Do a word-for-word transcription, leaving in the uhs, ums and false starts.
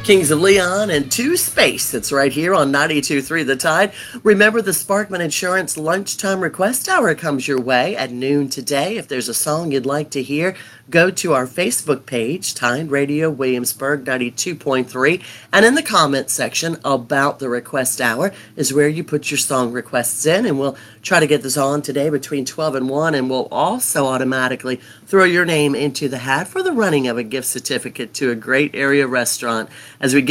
Kings of Leon and To Space. It's right here on ninety-two point three The Tide. Remember, the Sparkman Insurance Lunchtime Request Hour comes your way at noon today. If there's a song you'd like to hear, go to our Facebook page, Tide Radio Williamsburg ninety-two point three, and in the comments section about the request hour is where you put your song requests in, and we'll try to get this on today between twelve and one, and we'll also automatically throw your name into the hat for the running of a gift certificate to a great area restaurant as we get